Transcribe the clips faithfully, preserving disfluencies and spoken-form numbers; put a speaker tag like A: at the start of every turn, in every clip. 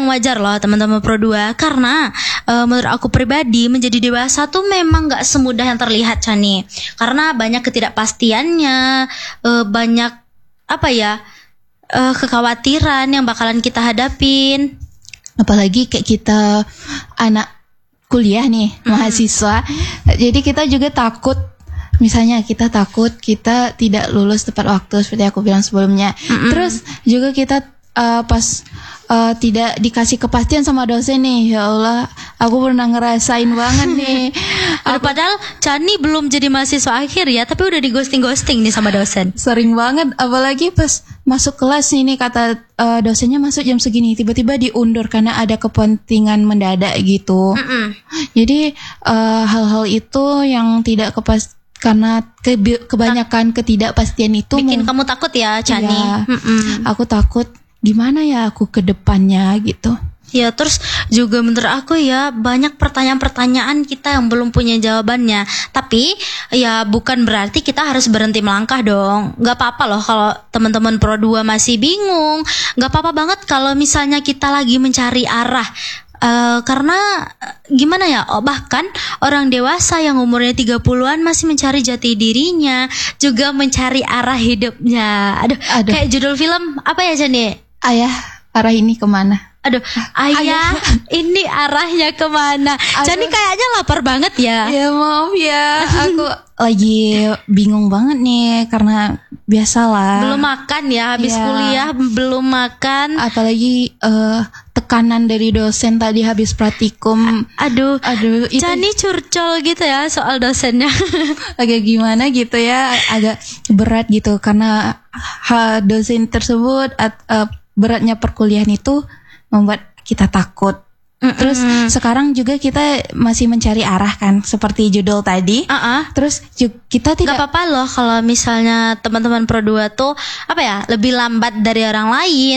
A: yang wajar loh teman-teman Pro dua. Karena uh, menurut aku pribadi menjadi dewasa tuh memang gak semudah yang terlihat, Chani. Karena banyak ketidakpastiannya, uh, banyak apa ya uh, kekhawatiran yang bakalan kita hadapin.
B: Apalagi kayak kita anak kuliah nih, mm-hmm. mahasiswa. Jadi kita juga takut. Misalnya kita takut kita tidak lulus tepat waktu seperti aku bilang sebelumnya. Mm-hmm. Terus juga kita uh, pas uh, tidak dikasih kepastian sama dosen nih. Ya Allah, aku pernah ngerasain banget nih.
A: Aku, padahal Chani belum jadi mahasiswa akhir ya, tapi udah di ghosting-ghosting nih sama dosen.
B: Sering banget, apalagi pas masuk kelas ini kata uh, dosennya masuk jam segini, tiba-tiba diundur karena ada kepentingan mendadak gitu. Mm-mm. Jadi uh, hal-hal itu yang tidak kepas karena ke- kebanyakan ketidakpastian itu
A: bikin mem- kamu takut ya, Chani.
B: Ya, aku takut gimana ya aku ke depannya gitu.
A: Ya, terus juga menurut aku ya banyak pertanyaan-pertanyaan kita yang belum punya jawabannya. Tapi ya bukan berarti kita harus berhenti melangkah dong. Gak apa-apa loh kalau teman-teman Pro dua masih bingung. Gak apa-apa banget kalau misalnya kita lagi mencari arah. Uh, karena gimana ya, oh, bahkan orang dewasa yang umurnya tiga puluhan masih mencari jati dirinya, juga mencari arah hidupnya. Aduh, Aduh. Kayak judul film apa ya, Chani?
B: Ayah, arah ini kemana?
A: Aduh, ayah, ayah. Ini arahnya kemana? Chani kayaknya lapar banget ya.
B: Ya maaf ya, aku lagi bingung banget nih karena biasalah.
A: Belum makan ya, habis ya. Kuliah belum makan.
B: Apalagi uh, tekanan dari dosen tadi habis praktikum.
A: Aduh,
B: aduh, itu
A: Chani curcol gitu ya soal dosennya.
B: Agak gimana gitu ya, agak berat gitu karena ha, dosen tersebut at, uh, beratnya perkuliahan itu membuat kita takut. Mm-mm. Terus sekarang juga kita masih mencari arah kan, seperti judul tadi. Uh-uh. Terus ju- kita tidak.
A: Gak apa-apa loh kalau misalnya teman-teman Pro dua tuh apa ya lebih lambat dari orang lain.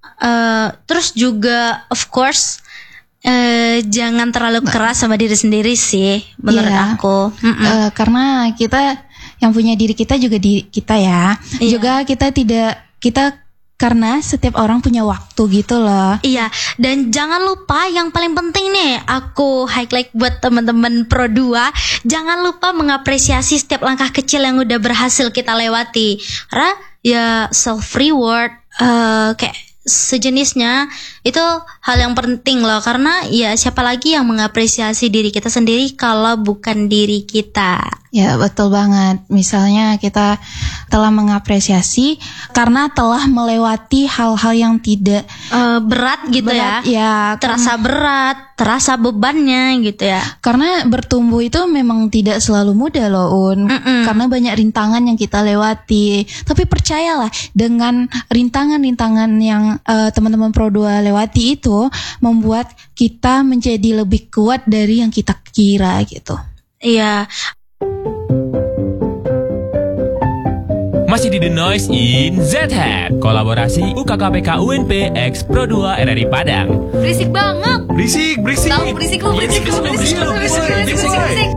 A: Uh, terus juga of course uh, jangan terlalu keras sama diri sendiri sih menurut yeah. aku.
B: Uh, karena kita yang punya diri kita juga diri kita ya. Yeah. Juga kita tidak kita karena setiap orang punya waktu gitu loh.
A: Iya, dan jangan lupa yang paling penting nih, aku highlight buat teman-teman Pro dua, jangan lupa mengapresiasi setiap langkah kecil yang udah berhasil kita lewati. Karena ya self reward uh, kayak sejenisnya itu hal yang penting loh, karena ya siapa lagi yang mengapresiasi diri kita sendiri kalau bukan diri kita.
B: Ya betul banget. Misalnya kita telah mengapresiasi karena telah melewati hal-hal yang tidak
A: uh, berat gitu berat, ya,
B: ya
A: terasa karena, berat, terasa bebannya gitu ya.
B: Karena bertumbuh itu memang tidak selalu mudah loh Un. Mm-mm. Karena banyak rintangan yang kita lewati. Tapi percayalah dengan rintangan-rintangan yang uh, teman-teman Pro dua lewati itu membuat kita menjadi lebih kuat dari yang kita kira gitu.
A: Iya.
C: Masih di The Noise in Z-Head, kolaborasi U K K P K U N P X Pro dua R R I Padang.
D: Berisik banget.
C: Berisik, berisik.
D: Tahu berisik lu, berisik lu, berisik lu, berisik lu, berisik, berisik.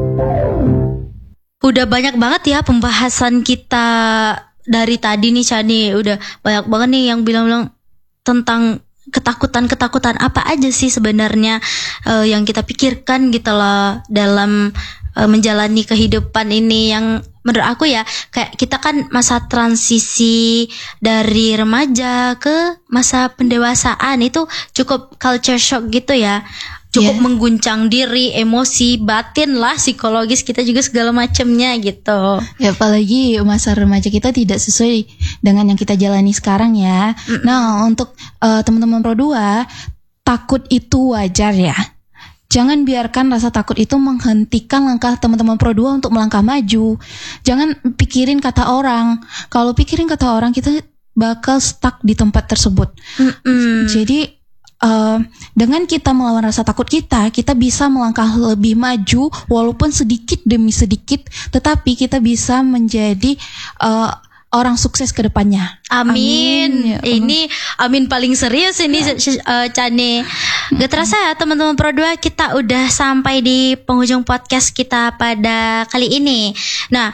A: Udah banyak banget ya pembahasan kita dari tadi nih, Chani. Udah banyak banget nih yang bilang-bilang tentang ketakutan-ketakutan apa aja sih sebenarnya uh, yang kita pikirkan gitu loh dalam uh, menjalani kehidupan ini, yang menurut aku ya kayak kita kan masa transisi dari remaja ke masa pendewasaan itu cukup culture shock gitu ya, cukup yeah. mengguncang diri, emosi, batin lah, psikologis kita juga segala macamnya gitu.
B: Ya apalagi masa remaja kita tidak sesuai dengan yang kita jalani sekarang ya. Mm. Nah untuk uh, teman-teman Pro dua, takut itu wajar ya. Jangan biarkan rasa takut itu menghentikan langkah teman-teman Pro dua untuk melangkah maju. Jangan pikirin kata orang. Kalau pikirin kata orang, kita bakal stuck di tempat tersebut. Mm-mm. Jadi uh, dengan kita melawan rasa takut kita, kita bisa melangkah lebih maju walaupun sedikit demi sedikit, tetapi kita bisa menjadi uh, orang sukses ke depannya.
A: Amin. Amin. Ini amin paling serius ini ya. uh, Chani. Gak terasa ya teman-teman Pro dua, kita udah sampai di penghujung podcast kita pada kali ini. Nah,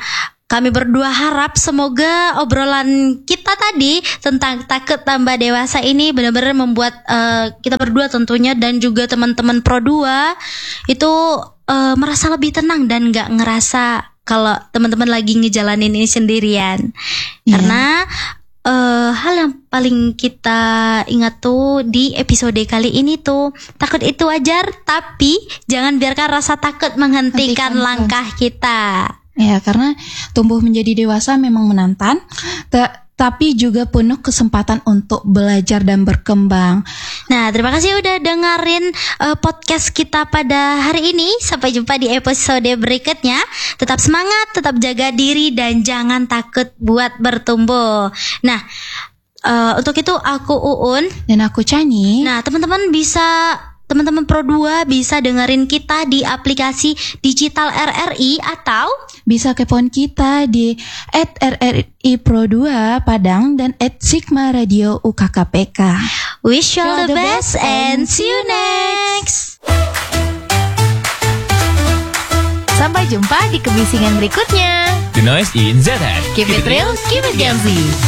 A: kami berdua harap semoga obrolan kita tadi tentang takut tambah dewasa ini benar-benar membuat uh, kita berdua tentunya dan juga teman-teman Pro dua itu uh, merasa lebih tenang dan gak ngerasa kalau teman-teman lagi ngejalanin ini sendirian. Yeah. Karena uh, hal yang paling kita ingat tuh di episode kali ini tuh, takut itu wajar, tapi jangan biarkan rasa takut menghentikan Hentikan langkah kita.
B: Ya, karena tumbuh menjadi dewasa memang menantang, ta- tapi juga penuh kesempatan untuk belajar dan berkembang.
A: Nah, terima kasih udah dengerin uh, podcast kita pada hari ini. Sampai jumpa di episode berikutnya. Tetap semangat, tetap jaga diri, dan jangan takut buat bertumbuh. Nah, uh, untuk itu aku Uun
B: dan aku Chani.
A: Nah, teman-teman bisa... Teman-teman Pro dua bisa dengerin kita di aplikasi digital R R I atau
B: bisa kepoin kita di et R R I Pro dua Padang dan et Sigma Radio U K K P K.
A: Wish you all the best and see you next.
D: Sampai jumpa di kebisingan berikutnya.
C: The Noise in Z H.
D: Keep it real, keep it Gen Z.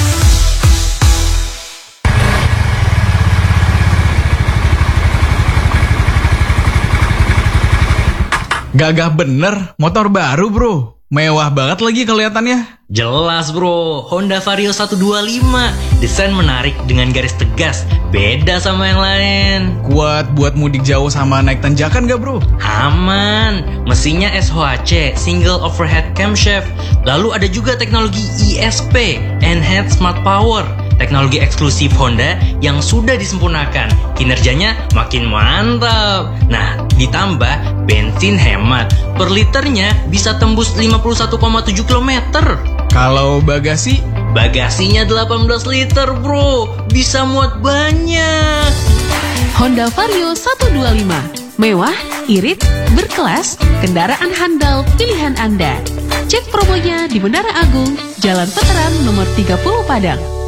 E: Gagah bener, motor baru bro. Mewah banget lagi kelihatannya.
F: Jelas bro, Honda Vario seratus dua puluh lima. Desain menarik dengan garis tegas, beda sama yang lain.
E: Kuat buat mudik jauh sama naik tanjakan gak bro?
F: Aman, mesinnya S H C, Single Overhead Camshaft. Lalu ada juga teknologi E S P, Enhanced Smart Power. Teknologi eksklusif Honda yang sudah disempurnakan. Kinerjanya makin mantap. Nah, ditambah bensin hemat. Per liternya bisa tembus lima puluh satu koma tujuh kilometer.
E: Kalau bagasi?
F: Bagasinya delapan belas liter bro. Bisa muat banyak.
G: Honda Vario seratus dua puluh lima. Mewah, irit, berkelas, kendaraan handal pilihan Anda. Cek promonya di Menara Agung, Jalan Veteran nomor tiga puluh Padang.